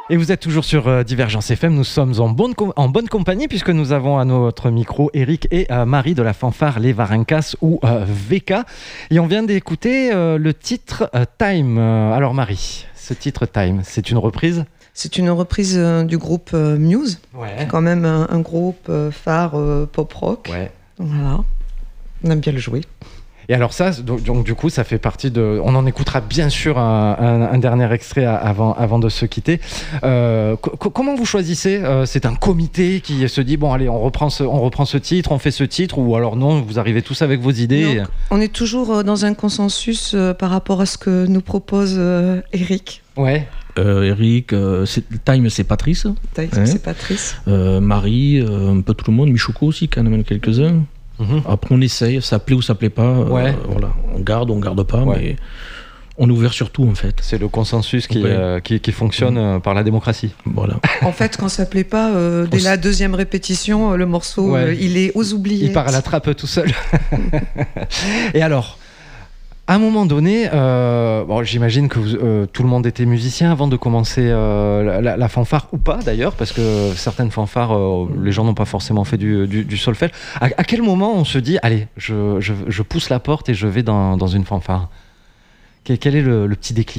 Et vous êtes toujours sur Divergence FM, nous sommes en bonne compagnie puisque nous avons à notre micro Eric et Marie de la fanfare Les Varincas ou VK. Et on vient d'écouter le titre Time. Alors Marie, ce titre Time, c'est une reprise ? C'est une reprise du groupe Muse, qui est quand même un groupe phare pop-rock. Ouais. Voilà, on aime bien le jouer. Et alors ça, donc du coup, ça fait partie de... On en écoutera bien sûr un dernier extrait avant de se quitter. Comment vous choisissez ? C'est un comité qui se dit, bon allez, on reprend ce titre, on fait ce titre, ou alors non, vous arrivez tous avec vos idées ? Donc, on est toujours dans un consensus par rapport à ce que nous propose Eric. Ouais. Eric, Time c'est Patrice. C'est Patrice. Marie, un peu tout le monde, Michouko aussi, quand même quelques-uns. Après on essaye, ça plaît ou ça plaît pas, voilà. On garde pas, mais on est ouvert sur tout en fait. C'est le consensus qui fonctionne par la démocratie. Voilà. En fait, quand ça plaît pas, dès la deuxième répétition, le morceau il est aux oubliettes. Il part à la trappe tout seul. Et alors, à un moment donné, j'imagine que tout le monde était musicien avant de commencer la fanfare, ou pas d'ailleurs, parce que certaines fanfares, les gens n'ont pas forcément fait du solfège. À quel moment on se dit, allez, je pousse la porte et je vais dans une fanfare ? Quel est le petit déclic ?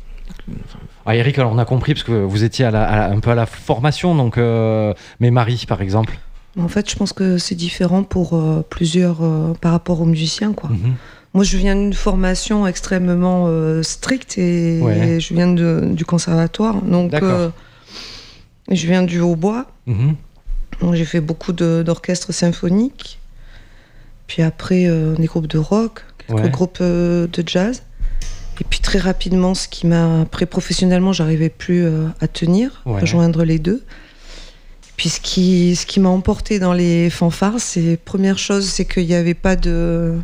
Eric, alors on a compris, parce que vous étiez un peu à la formation, donc, mais Marie, par exemple ? En fait, je pense que c'est différent pour plusieurs par rapport aux musiciens, quoi. Moi, je viens d'une formation extrêmement stricte et je viens du conservatoire. Donc, je viens du hautbois. Donc, j'ai fait beaucoup d'orchestres symphoniques. Puis après, des groupes de rock, quelques groupes de jazz. Et puis très rapidement, après professionnellement, j'arrivais plus à tenir, rejoindre les deux. Puis ce qui m'a emporté dans les fanfares, première chose, c'est qu'il n'y avait pas de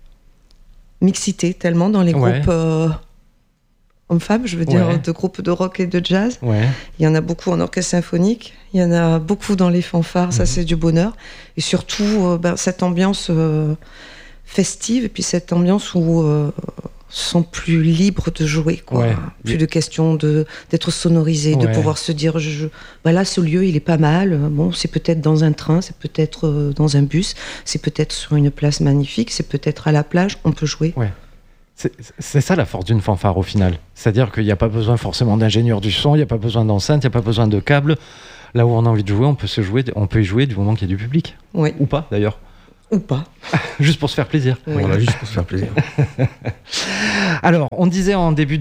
mixité tellement dans les groupes hommes-femmes, je veux dire, de groupes de rock et de jazz. Il y en a beaucoup en orchestre symphonique, il y en a beaucoup dans les fanfares, ça c'est du bonheur. Et surtout, cette ambiance festive, et puis cette ambiance où sont plus libres de jouer, quoi. Plus de question d'être sonorisé, de pouvoir se dire là ce lieu il est pas mal, bon c'est peut-être dans un train, c'est peut-être dans un bus, c'est peut-être sur une place magnifique, c'est peut-être à la plage, on peut jouer. C'est ça la force d'une fanfare au final, c'est-à-dire qu'il n'y a pas besoin forcément d'ingénieur du son, il n'y a pas besoin d'enceinte, il n'y a pas besoin de câbles. Là où on a envie de jouer, on peut y jouer du moment qu'il y a du public, ou pas d'ailleurs. Ou pas. Juste pour se faire plaisir. Voilà, juste pour se faire plaisir. Alors, on disait en début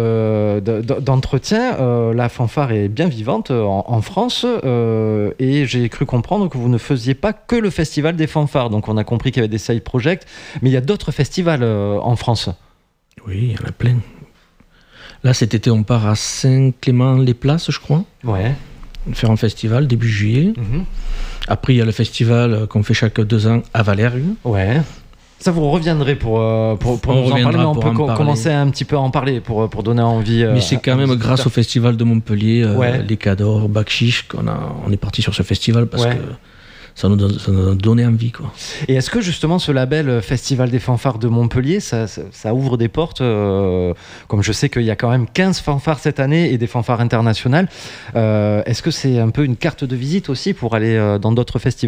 d'entretien, la fanfare est bien vivante en France et j'ai cru comprendre que vous ne faisiez pas que le festival des fanfares. Donc, on a compris qu'il y avait des side projects, mais il y a d'autres festivals en France. Oui, il y en a plein. Là, cet été, on part à Saint-Clément-les-Places, je crois. Faire un festival début juillet. Après, il y a le festival qu'on fait chaque 2 ans à Valérgue. Ça, vous reviendrez pour nous en parler, mais on peut commencer un petit peu à en parler pour donner envie. Mais c'est quand même grâce au festival de Montpellier, les Cadors, Bakchiche, on est parti sur ce festival parce que ça nous a donné envie, quoi. Et est-ce que justement ce label Festival des fanfares de Montpellier, ça ouvre des portes, comme je sais qu'il y a quand même 15 fanfares cette année et des fanfares internationales, est-ce que c'est un peu une carte de visite aussi pour aller dans d'autres festivals ?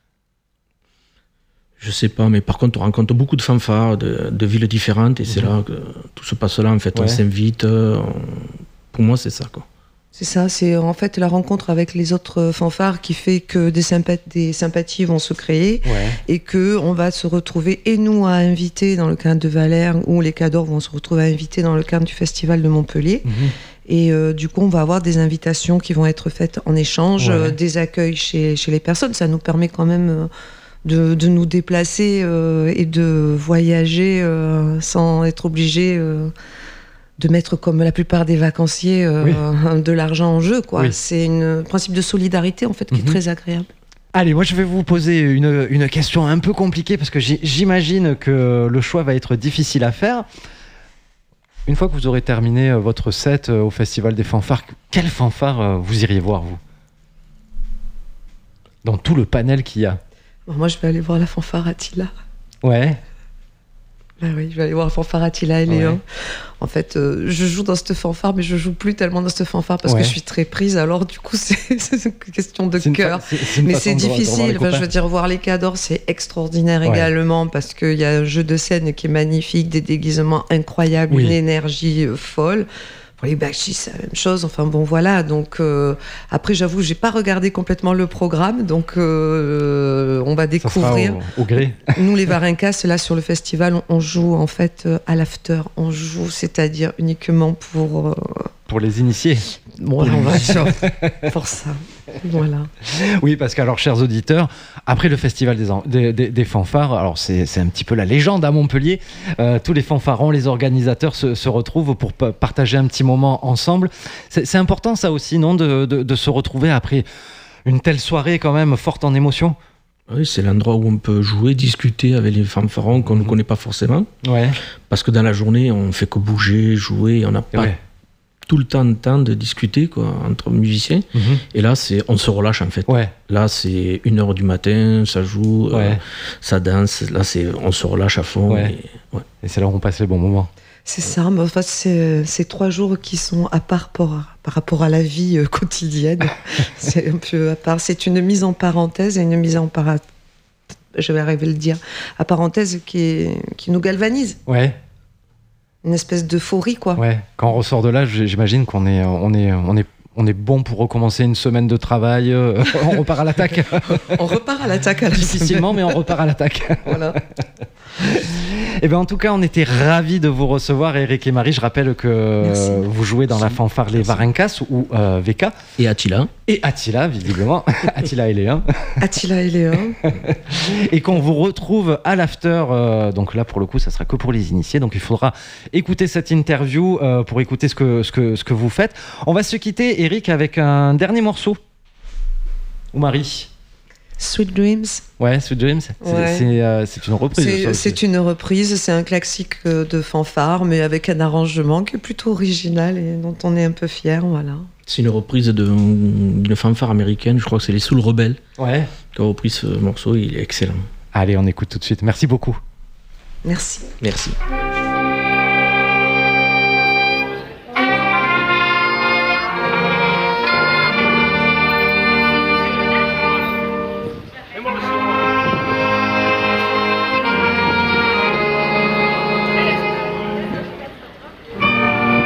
Je sais pas, mais par contre on rencontre beaucoup de fanfares de villes différentes et c'est là que tout se passe là en fait, on s'invite, pour moi c'est ça, quoi. C'est ça, c'est en fait la rencontre avec les autres fanfares qui fait que des sympathies vont se créer et qu'on va se retrouver, et nous à inviter dans le cadre de Valère, ou les Cadors vont se retrouver à inviter dans le cadre du festival de Montpellier. Et du coup, on va avoir des invitations qui vont être faites en échange, des accueils chez les personnes. Ça nous permet quand même de nous déplacer et de voyager sans être obligé... de mettre, comme la plupart des vacanciers, de l'argent en jeu, quoi. C'est un principe de solidarité, en fait, qui est très agréable. Allez, moi, je vais vous poser une question un peu compliquée, parce que j'imagine que le choix va être difficile à faire. Une fois que vous aurez terminé votre set au Festival des fanfares, quelle fanfare vous iriez voir, vous ? Dans tout le panel qu'il y a. Moi, je vais aller voir la fanfare Attila. Ah oui, je vais aller voir Fanfare Attila et Léon. En fait, je joue dans cette fanfare, mais je joue plus tellement dans cette fanfare parce que je suis très prise. Alors, du coup, c'est une question de cœur. Mais c'est difficile. Enfin, je veux dire, voir les Cadors, c'est extraordinaire également parce qu'il y a un jeu de scène qui est magnifique, des déguisements incroyables, une énergie folle. Pour les Bakshish, c'est la même chose. Enfin bon, voilà. Donc après, j'avoue, j'ai pas regardé complètement le programme, donc on va découvrir. Ça sera au gré. Nous, les Varincas, là sur le festival, on joue en fait à l'after. On joue, c'est-à-dire uniquement pour les initiés. Voilà, on va dire pour ça. Voilà. Oui, parce que, alors, chers auditeurs, après le festival des fanfares, alors c'est un petit peu la légende à Montpellier, tous les fanfarons, les organisateurs se retrouvent pour partager un petit moment ensemble. C'est important ça aussi, non, de se retrouver après une telle soirée quand même forte en émotions. Oui, c'est l'endroit où on peut jouer, discuter avec les fanfarons qu'on ne connaît pas forcément. Ouais. Parce que dans la journée, on fait que bouger, jouer, on n'a pas tout le temps de discuter quoi, entre musiciens. Et là, on se relâche en fait. Là, c'est 1h du matin, ça joue, ça danse. Là, on se relâche à fond. Et c'est là où on passe les bons moments. C'est ça, mais en fait, c'est 3 jours qui sont à part par rapport à la vie quotidienne. C'est un peu à part. C'est une mise en parenthèse et une mise en je vais arriver à le dire, à parenthèse qui nous galvanise. Ouais. Une espèce d'euphorie, quoi. Ouais. Quand on ressort de là, j'imagine qu'on est bon pour recommencer une semaine de travail. On repart à l'attaque. On repart à l'attaque à la difficilement, mais on repart à l'attaque. Voilà. Et bien en tout cas, on était ravis de vous recevoir, Eric et Marie. Je rappelle que vous jouez dans la fanfare Les Varincas ou VK. Et Attila. Et Attila, visiblement. Attila et Léon. Attila et Léon. Et qu'on vous retrouve à l'after. Donc là, pour le coup, ça sera que pour les initiés. Donc il faudra écouter cette interview pour écouter ce que vous faites. On va se quitter, Eric, avec un dernier morceau. Ou Marie? Sweet Dreams. Ouais, Sweet Dreams. C'est une reprise. C'est une reprise, c'est un classique de fanfare, mais avec un arrangement qui est plutôt original et dont on est un peu fier, voilà. C'est une reprise d'une fanfare américaine, je crois que c'est les Soul Rebels qui ont repris ce morceau, il est excellent. Allez, on écoute tout de suite. Merci beaucoup. Merci. Merci.